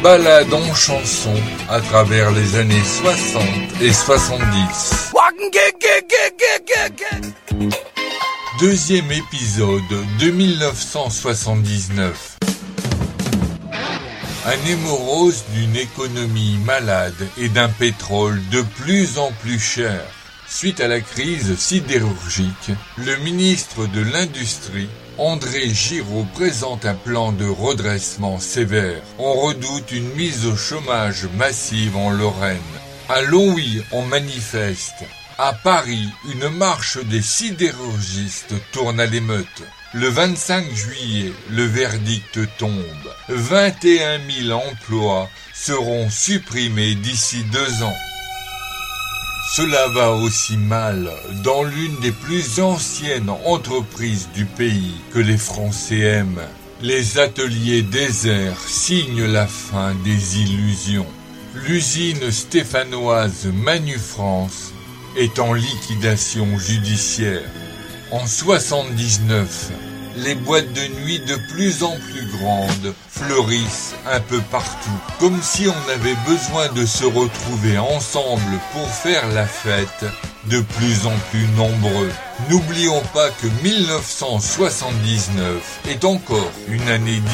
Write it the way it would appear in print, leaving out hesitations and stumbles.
balade en chanson à travers les années 60 et 70. Deuxième épisode de 1979. Un hémorragie d'une économie malade et d'un pétrole de plus en plus cher. Suite à la crise sidérurgique, le ministre de l'Industrie, André Giraud, présente un plan de redressement sévère. On redoute une mise au chômage massive en Lorraine. À Longwy, on manifeste. À Paris, une marche des sidérurgistes tourne à l'émeute. Le 25 juillet, le verdict tombe. 21 000 emplois seront supprimés d'ici 2 ans. Cela va aussi mal dans l'une des plus anciennes entreprises du pays que les Français aiment. Les ateliers déserts signent la fin des illusions. L'usine stéphanoise Manufrance est en liquidation judiciaire. En 79, les boîtes de nuit de plus en plus grandes fleurissent un peu partout, comme si on avait besoin de se retrouver ensemble pour faire la fête, de plus en plus nombreux. N'oublions pas que 1979 est encore une année